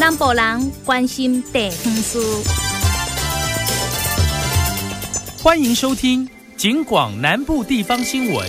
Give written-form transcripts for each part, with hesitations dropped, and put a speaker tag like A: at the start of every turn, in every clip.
A: 南部人关心地方事。
B: 欢迎收听警广南部地方新闻。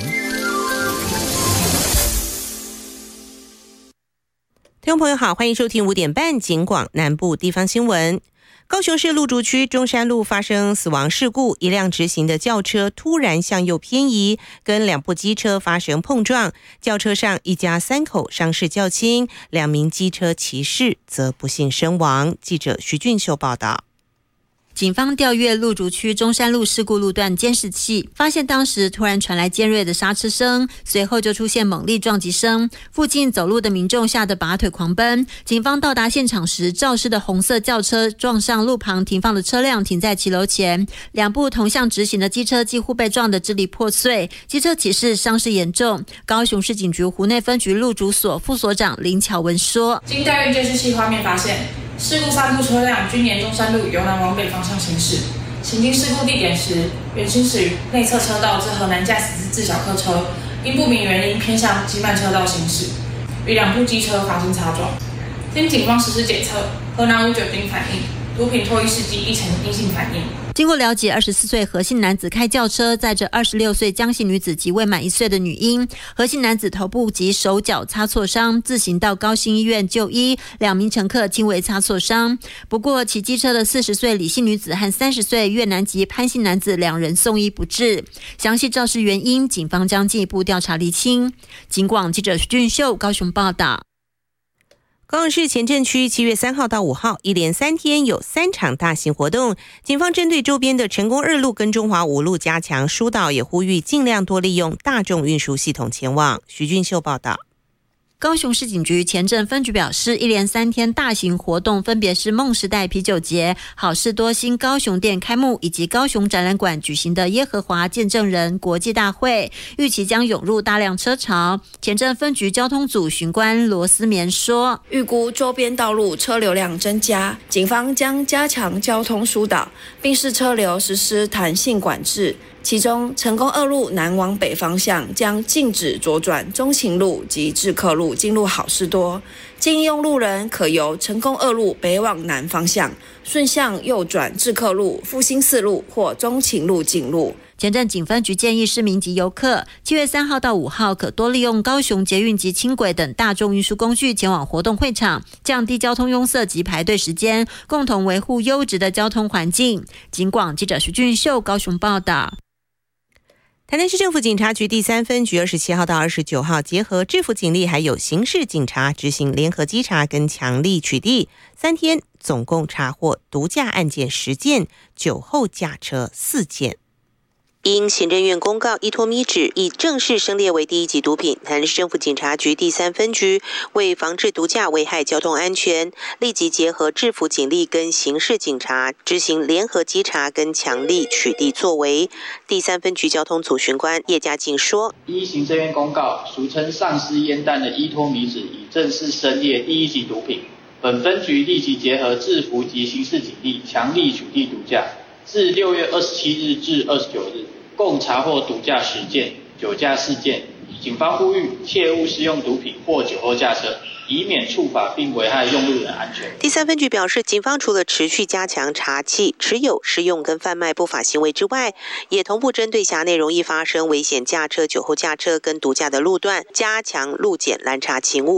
C: 听众朋友好，欢迎收听5点半警广南部地方新闻。高雄市路竹区中山路发生死亡事故，一辆直行的轿车突然向右偏移，跟2部机车发生碰撞，轿车上一家3口伤势较轻，2名机车骑士则不幸身亡。记者徐俊秀报道。
D: 警方调阅路竹区中山路事故路段监视器，发现当时突然传来尖锐的刹车声，随后就出现猛烈撞击声，附近走路的民众吓得拔腿狂奔。警方到达现场时，肇事的红色轿车撞上路旁停放的车辆，停在骑楼前，2部同向直行的机车几乎被撞得支离破碎，机车骑士伤势严重。高雄市警局湖内分局路竹所副所长林巧文说，
E: 经调阅监视器画面发现，事故3部车辆均沿中山路由南往北方向行驶，行经事故地点时，原行驶于内侧车道之河南驾驶自小客车，因不明原因偏向机慢车道行驶，与2部机车发生擦撞。经警方实施检测，河南无酒精反应，毒品脱衣试剂亦呈阴性反应。
D: 经过了解，24岁何姓男子开轿车载着26岁江姓女子及未满1岁的女婴，何姓男子头部及手脚擦挫伤，自行到高新医院就医，2名乘客轻微擦挫伤。不过骑机车的40岁李姓女子和30岁越南籍潘姓男子2人送医不治。详细肇事原因，警方将进一步调查厘清。警广记者徐俊秀高雄报道。
C: 高雄市前镇区7月3号到5号一连3天有3场大型活动，警方针对周边的成功2路跟中华5路加强疏导，也呼吁尽量多利用大众运输系统前往。徐俊秀报道。
D: 高雄市警局前镇分局表示，一连3天大型活动分别是梦时代啤酒节、好事多新高雄店开幕，以及高雄展览馆举行的耶和华见证人国际大会，预期将涌入大量车潮。前镇分局交通组巡官罗思绵说，
F: 预估周边道路车流量增加，警方将加强交通疏导，并视车流实施弹性管制。其中成功2路南往北方向将禁止左转中情路及志克路进入好事多，建议用路人可由成功2路北往南方向顺向右转志克路、复兴4路或中情路进入。
D: 前镇警分局建议市民及游客7月3号到5号可多利用高雄捷运及轻轨等大众运输工具前往活动会场，降低交通拥塞及排队时间，共同维护优质的交通环境。警广记者徐俊秀高雄报道。
C: 台南市政府警察局第3分局27号到29号结合制服警力还有刑事警察执行联合稽查跟强力取缔，3天总共查获毒驾案件10件，酒后驾车4件。因行政院公告依托咪指已正式升列为第1级毒品，台南市政府警察局第3分局为防治毒驾危害交通安全，立即结合制服警力跟刑事警察执行联合稽查跟强力取缔作为。第3分局交通组巡官叶家进说，
G: 依行政院公告，俗称丧尸烟弹的依托咪指已正式升列第1级毒品，本分局立即结合制服及刑事警力强力取缔毒驾，自6月27日至29日共查获毒驾10件，酒驾4件。警方呼吁切勿使用毒品或酒后驾车，以免触法并危害用路人安全。
C: 第3分局表示，警方除了持续加强查缉、持有、使用跟贩卖不法行为之外，也同步针对辖内容易发生危险驾车、酒后驾车跟毒驾的路段，加强路检拦查勤务。